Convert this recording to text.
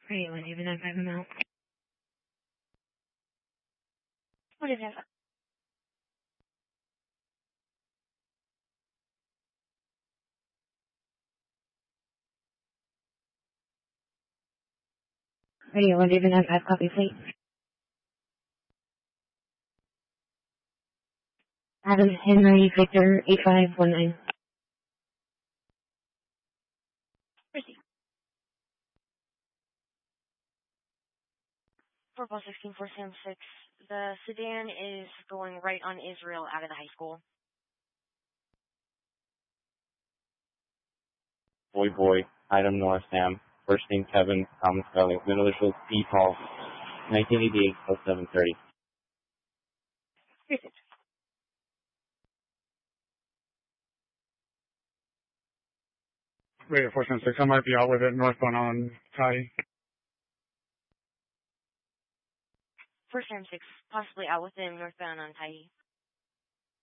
Radio 1, even if I'm out. What is that? Radio 1, even if I've copy fleet. Adam Henry Victor 8519. Proceed. 416-476. The sedan is going right on Israel out of the high school. Boy, item North Sam, first name Kevin, common spelling, middle initials P. Paul, 1988 plus 730. Proceed. Radio 476, I might be out with it northbound on Ty. 476, possibly out with him northbound on Tyee.